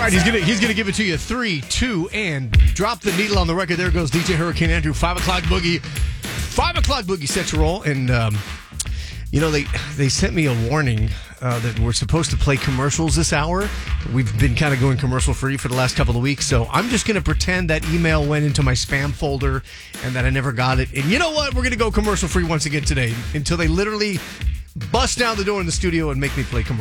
right, he's gonna give it to you 3, 2, and drop the needle on the record. There goes DJ Hurricane Andrew. 5 o'clock boogie. 5 o'clock boogie set to roll. And they sent me a warning that we're supposed to play commercials this hour. We've been kind of going commercial free for the last couple of weeks, so I'm just gonna pretend that email went into my spam folder and that I never got it. And you know what? We're gonna go commercial free once again today until they literally bust down the door in the studio and make me play commercials.